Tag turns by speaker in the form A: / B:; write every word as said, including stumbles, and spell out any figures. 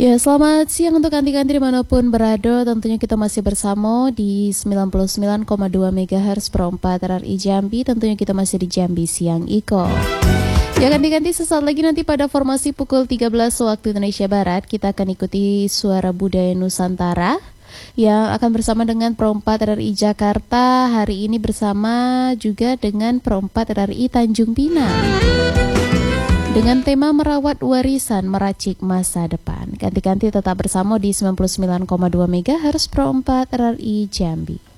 A: Ya, selamat siang untuk kanti-kanti dimanapun berada. Tentunya kita masih bersama di sembilan puluh sembilan koma dua megahertz per empat R R I Jambi. Tentunya kita masih di Jambi Siang Iko. Ya, kanti-kanti sesaat lagi nanti pada formasi pukul tiga belas waktu Indonesia Barat, kita akan ikuti Suara Budaya Nusantara yang akan bersama dengan Perempat R R I Jakarta. Hari ini bersama juga dengan Perempat R R I Tanjung Pinang, dengan tema merawat warisan meracik masa depan. Ganti-ganti tetap bersama di sembilan puluh sembilan koma dua megahertz per empat R R I Jambi.